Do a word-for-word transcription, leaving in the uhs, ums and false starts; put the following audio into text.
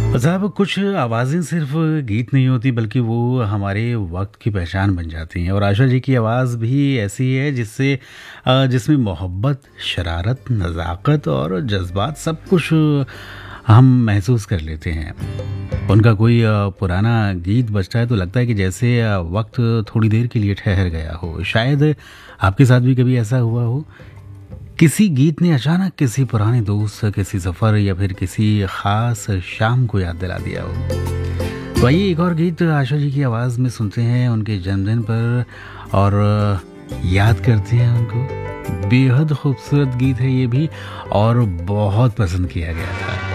साहब कुछ आवाज़ें सिर्फ गीत नहीं होती बल्कि वो हमारे वक्त की पहचान बन जाती हैं और आशा जी की आवाज़ भी ऐसी है जिससे अ, जिसमें मोहब्बत, शरारत, नज़ाकत और जज्बात सब कुछ हम महसूस कर लेते हैं। उनका कोई अ, पुराना गीत बजता है तो लगता है कि जैसे अ, वक्त थोड़ी देर के लिए ठहर गया हो। शायद आपके साथ भी कभी ऐसा हुआ हो। किसी गीत ने अचानक किसी पुराने दोस्त, किसी सफ़र या फिर किसी ख़ास शाम को याद दिला दिया हो। तो आइए एक और गीत आशा जी की आवाज़ में सुनते हैं उनके जन्मदिन पर और याद करते हैं उनको। बेहद खूबसूरत गीत है ये भी और बहुत पसंद किया गया था।